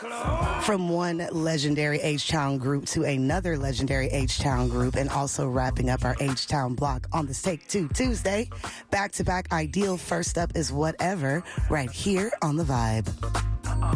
From one legendary H-Town group to another legendary H-Town group, and also wrapping up our H-Town block on this Take Two Tuesday. Back-to-back Ideal. First up is Whatever, right here on The Vibe.